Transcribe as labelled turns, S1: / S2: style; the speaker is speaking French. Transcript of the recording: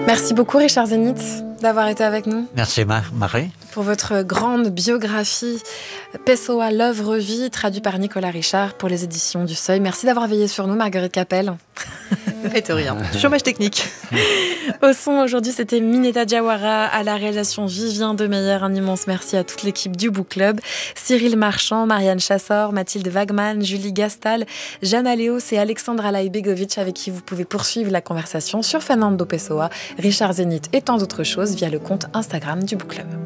S1: Merci beaucoup Richard Zénith d'avoir été avec nous.
S2: Merci Marie.
S1: Pour votre grande biographie Pessoa, l'œuvre-vie, traduit par Nicolas Richard pour les éditions du Seuil. Merci d'avoir veillé sur nous, Marguerite Capel.
S3: De rien. Chômage technique.
S1: Au son, aujourd'hui, c'était Mineta Diawara, à la réalisation Vivien Demeyer. Un immense merci à toute l'équipe du Book Club. Cyril Marchand, Marianne Chassor, Mathilde Wagman, Julie Gastal, Jeanne Aléos et Alexandra Laibegovic, avec qui vous pouvez poursuivre la conversation sur Fernando Pessoa, Richard Zénith et tant d'autres choses via le compte Instagram du Book Club.